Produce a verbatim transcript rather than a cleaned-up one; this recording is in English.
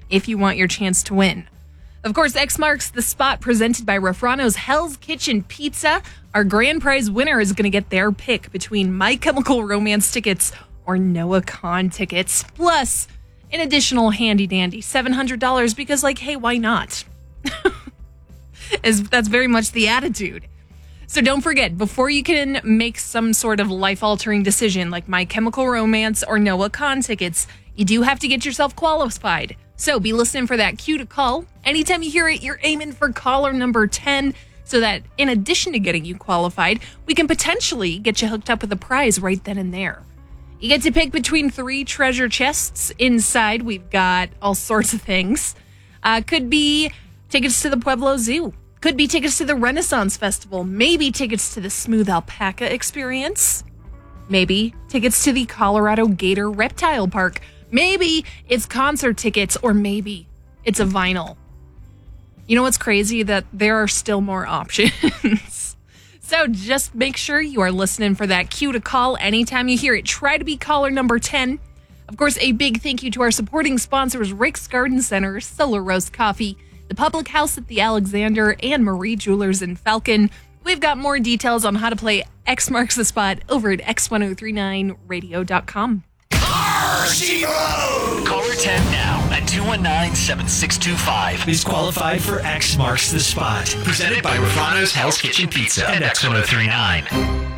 if you want your chance to win. Of course, X marks the spot presented by Refrano's Hell's Kitchen Pizza. Our grand prize winner is going to get their pick between My Chemical Romance tickets or Noah Kahan tickets, plus an additional handy dandy seven hundred dollars because, like, hey, why not? As that's very much the attitude. So don't forget, before you can make some sort of life-altering decision like My Chemical Romance or Noah Kahan tickets, you do have to get yourself qualified. So be listening for that cue to call. Anytime you hear it, you're aiming for caller number ten, so that in addition to getting you qualified, we can potentially get you hooked up with a prize right then and there. You get to pick between three treasure chests. Inside, we've got all sorts of things. Uh, could be tickets to the Pueblo Zoo. Could be tickets to the Renaissance Festival. Maybe tickets to the Smooth Alpaca Experience. Maybe tickets to the Colorado Gator Reptile Park. Maybe it's concert tickets, or maybe it's a vinyl. You know what's crazy? That there are still more options. So just make sure you are listening for that cue to call anytime you hear it. Try to be caller number ten. Of course, a big thank you to our supporting sponsors, Rick's Garden Center, Solar Roast Coffee, the Public House at the Alexander, and Marie Jewelers in Falcon. We've got more details on how to play X Marks the Spot over at x ten thirty-nine radio dot com. Caller ten now at two one nine, seven six two five is qualified for X Marks the Spot. Presented by Refrano's Hell's Kitchen Pizza and X ten thirty-nine.